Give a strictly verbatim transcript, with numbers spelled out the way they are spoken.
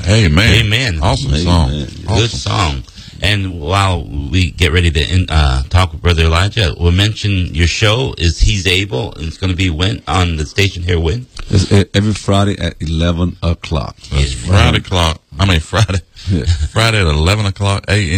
Amen. Amen. Awesome Amen. song. Good Awesome. song. And while we get ready to uh, talk with Brother Elijah, we'll mention your show is He's Able, and it's going to be when on the station here when? It's every Friday at eleven o'clock. It's Friday o'clock. I mean Friday. Yeah. Friday at eleven o'clock a m